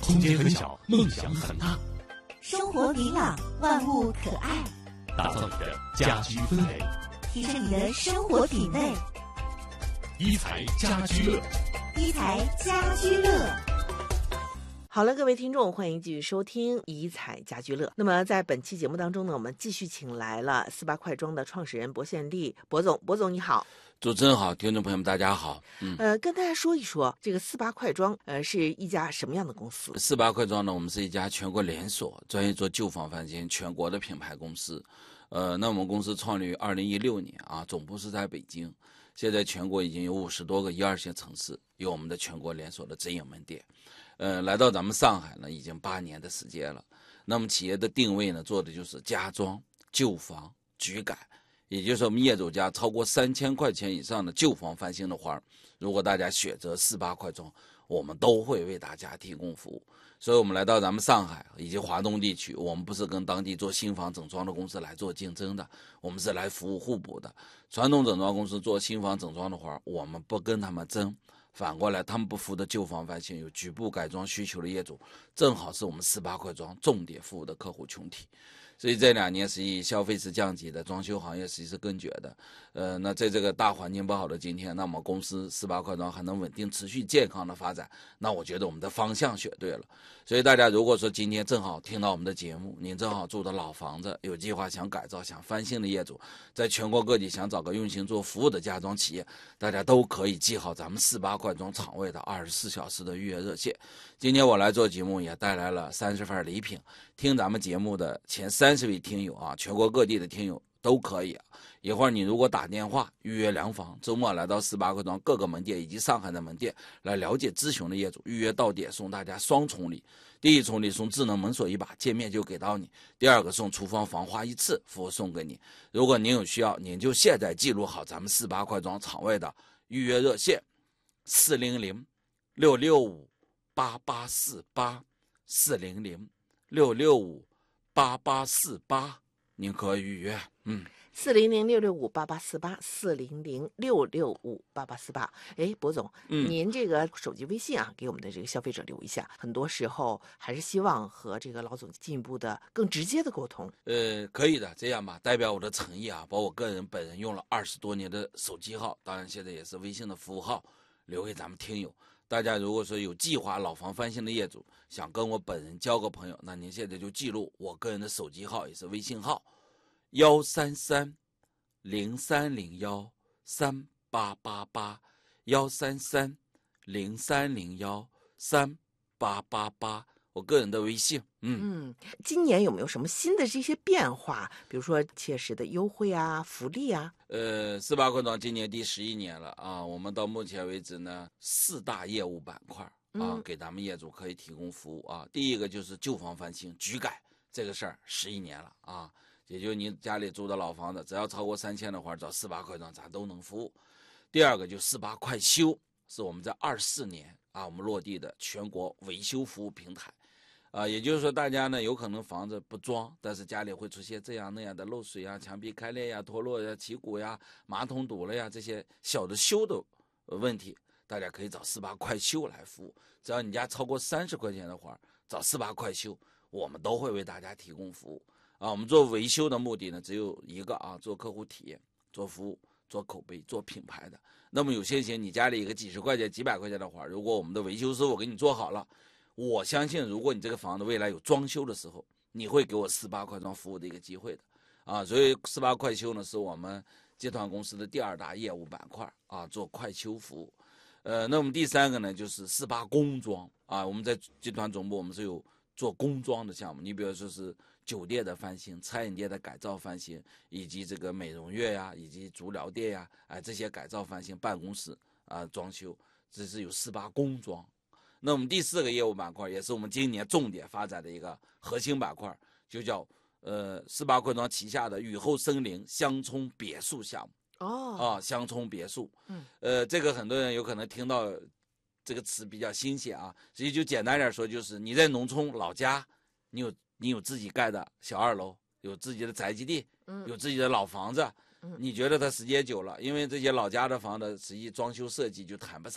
空间很小，梦想很大。 生活明朗，万物可爱， 打造你的家居氛围， 提升你的生活品味。 一材家居乐， 一材家居乐。 好了，各位听众，欢迎继续收听宜彩家居乐。那么在本期节目当中呢，我们继续请来了48快装的创始人薄宪利薄总你好。 主持人好，听众朋友们大家好。 跟大家说一说这个48快装是一家什么样的公司 ？48快装呢，我们是一家全国连锁，专业做旧房翻新全国的品牌公司。那我们公司创立于2016年啊，总部是在北京，现在全国已经有50多个1、2线城市有我们的全国连锁的直营门店。来到咱们上海呢，已经8年的时间了。那么企业的定位呢，做的就是家装、旧房、局改，也就是我们业主家超过3000块钱以上的旧房翻新的花，如果大家选择48快装，我们都会为大家提供服务。所以我们来到咱们上海以及华东地区，我们不是跟当地做新房整装的公司来做竞争的，我们是来服务互补的。传统整装公司做新房整装的花，我们不跟他们争。反过来，他们不服的旧房翻新有局部改装需求的业主，正好是我们48快装重点服务的客户群体。所以这2年实际消费是降级的，装修行业实际是更绝的。那在这个大环境不好的今天，那么公司48快装还能稳定持续健康的发展，那我觉得我们的方向选对了。所以大家如果说今天正好听到我们的节目，您正好住的老房子，有计划想改造想翻新的业主，在全国各地想找个用心做服务的家装企业，大家都可以记好咱们48快装厂位的24小时的预约热线。今天我来做节目也带来了30份礼品，听咱们节目的前30位听友啊，全国各地的听友都可以。一会儿你如果打电话预约良房，周末来到48快装各个门店以及上海的门店来了解咨询的业主，预约到点送大家双重礼。第一重礼送智能门锁1把，见面就给到你；第二个送厨房防滑1次，服务送给你。如果您有需要，您就现在记录好咱们48快装厂位的预约热线：400-665-8848 400-665-8848，您可以预约。 400-665-8848 400-665-8848。薄总，您这个手机微信啊，给我们的这个消费者留一下。很多时候还是希望和这个老总进一步的更直接的沟通。 可以的，这样吧，代表我的诚意啊，把我个人本人用了20多年的手机号，当然现在也是微信的服务号，留给咱们听友。大家如果说有计划老房翻新的业主，想跟我本人交个朋友，那您现在就记录我个人的手机号，也是微信号：133-0301-3888 133-0301-3888，我个人的微信。 今年有没有什么新的这些变化？比如说切实的优惠啊、福利啊 ？48快装今年第11年了啊，我们到目前为止呢，4大业务板块啊，给咱们业主可以提供服务啊。第一个就是旧房翻新局改这个事儿，11年了啊，也就是您家里住的老房子，只要超过3000的话，找48快装咱都能服务。第二个就48快修，是我们在24年啊，我们落地的全国维修服务平台。也就是说大家呢有可能房子不装，但是家里会出现这样那样的漏水啊、墙壁开裂呀、脱落呀、起鼓呀、马桶堵了呀，这些小的修的问题，大家可以找48快修来服务。只要你家超过30块钱的话，找48快修，我们都会为大家提供服务啊。我们做维修的目的呢只有一个啊，做客户体验、做服务、做口碑、做品牌的。那么有些钱你家里一个几十块钱、几百块钱的话，如果我们的维修师傅给你做好了，我相信如果你这个房子未来有装修的时候，你会给我48快装服务的一个机会的啊。所以48快修呢是我们集团公司的第2大业务板块啊，做快修服务。那我们第3个呢就是48工装啊，我们在集团总部我们是有做工装的项目，你比如说是酒店的翻新、餐饮店的改造翻新，以及这个美容院呀，以及足疗店呀，这些改造翻新、办公室啊装修，这是有48工装。那我们第4个业务板块，也是我们今年重点发展的一个核心板块，就叫48快装旗下的雨后森林乡村别墅项目。乡村别墅。这个很多人有可能听到这个词比较新鲜啊，所以就简单点说，就是你在农村老家，你有自己盖的小2楼，有自己的宅基地，有自己的老房子，你觉得它时间久了，因为这些老家的房子实际装修设计就谈不上嘛，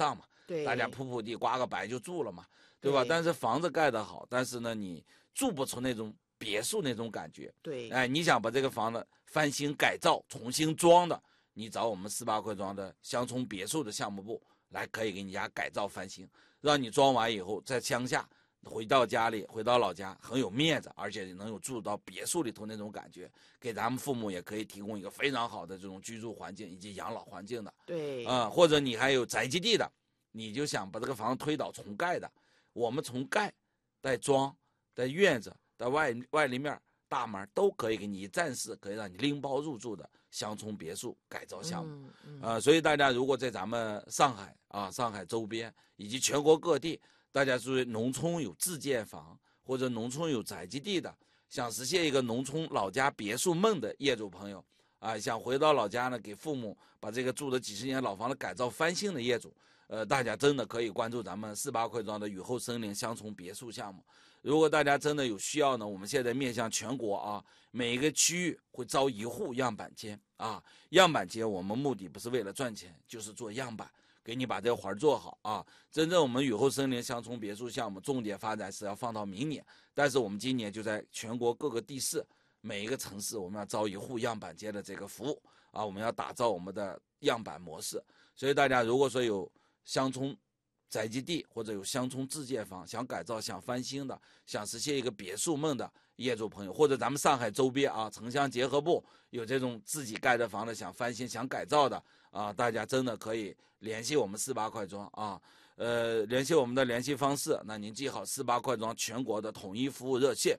对， 大家铺铺地刮个白就住了嘛，对吧？ 对但是房子盖得好，但是呢你住不出那种别墅那种感觉。 对， 哎，你想把这个房子翻新改造、重新装的，你找我们18块庄的乡村别墅的项目部来，可以给你家改造翻新，让你装完以后在乡下回到家里，回到老家很有面子，而且能有住到别墅里头那种感觉，给咱们父母也可以提供一个非常好的这种居住环境以及养老环境的。 对， 或者你还有宅基地的，你就想把这个房子推倒重盖的，我们从盖、带装、带院子、带外立面、大门都可以给你暂时可以让你拎包入住的乡村别墅改造项目。所以大家如果在咱们上海上海周边以及全国各地，大家注意农村有自建房或者农村有宅基地的，想实现一个农村老家别墅梦的业主朋友想回到老家呢，给父母把这个住了几十年老房子改造翻新的业主，大家真的可以关注咱们18块庄的雨后森林乡村别墅项目。如果大家真的有需要呢，我们现在面向全国每一个区域会招1户样板间样板间我们目的不是为了赚钱，就是做样板，给你把这个活做好真正我们雨后森林乡村别墅项目重点发展是要放到明年，但是我们今年就在全国各个地市每一个城市我们要招1户样板间的这个服务我们要打造我们的样板模式。所以大家如果说有乡村宅基地或者有乡村自建房想改造想翻新的，想实现一个别墅梦的业主朋友，或者咱们上海周边城乡结合部有这种自己盖的房子想翻新想改造的大家真的可以联系我们18块庄联系我们的联系方式，那您记好18块庄全国的统一服务热线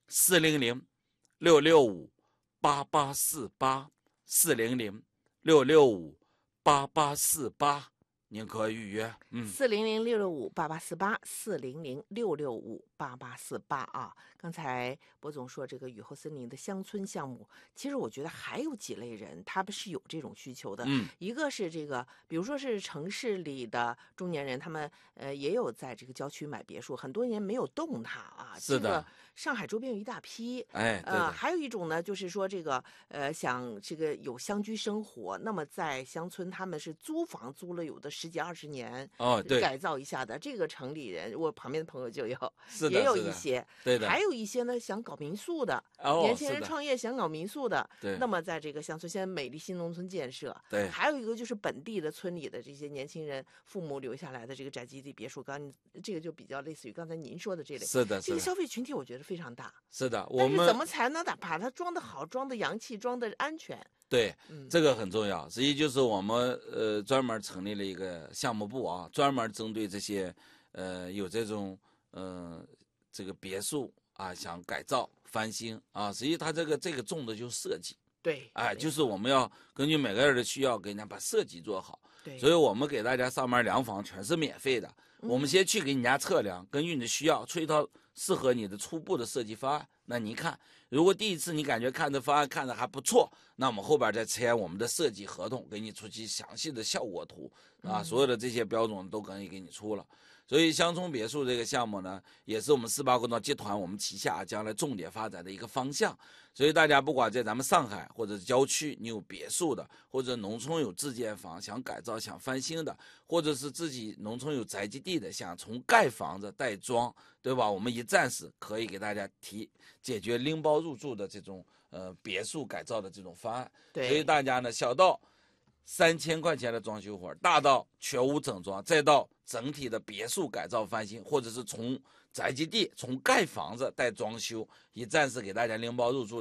400-665-8848，400-665-8848，您可以预约。 400-665-8848，400-665-8848刚才博总说这个雨后森林的乡村项目，其实我觉得还有几类人，他们是有这种需求的。一个是这个，比如说是城市里的中年人，他们也有在这个郊区买别墅，很多年没有动它是的。 这个上海周边有一大批。 对还有一种呢，就是说这个想这个有乡居生活，那么在乡村他们是租房租了有的10几20年， 对， 改造一下的。这个城里人，我旁边的朋友就有， 也有一些。 对的。 还有一些呢想搞民宿的，年轻人创业想搞民宿的。 对。 那么在这个乡村，现在美丽新农村建设。 对。 还有一个就是本地的村里的这些年轻人父母留下来的这个宅基地别墅，这个就比较类似于刚才您说的这类。 是的。 这个消费群体我觉得非常大。 是的。 但是怎么才能把它装得好，装得洋气，装得安全？ 对，这个很重要。实际就是我们专门成立了一个项目部专门针对这些有这种这个别墅想改造翻新实际它这个重的就是设计。 对。 就是我们要根据每个人的需要给人家把设计做好。 对。 所以我们给大家上门量房全是免费的。我们先去给你家测量，根据你的需要出一套适合你的初步的设计方案。那你看，如果第一次你感觉看这方案看着还不错，那我们后边再签我们的设计合同，给你出具详细的效果图所有的这些标准都可以给你出了。所以乡村别墅这个项目呢，也是我们18块庄集团我们旗下将来重点发展的一个方向。所以大家不管在咱们上海或者郊区你有别墅的，或者农村有自建房想改造想翻新的，或者是自己农村有宅基地的想从盖房子带装，对吧？我们一站式可以给大家解决拎包入住的这种别墅改造的这种方案。 对。 所以大家呢，小到3000块钱的装修活，大到全屋整装，再到整体的别墅改造翻新，或者是从宅基地从盖房子带装修，一站式给大家拎包入住。